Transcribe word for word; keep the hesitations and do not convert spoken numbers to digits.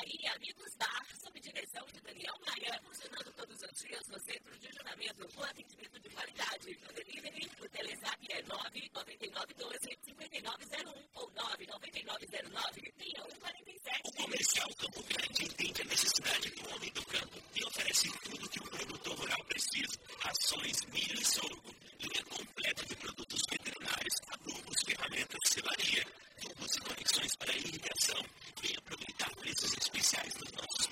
Açaí Amigos Bar, sob direção de Daniel Maia, funcionando todos os dias no centro de juramento com atendimento de qualidade.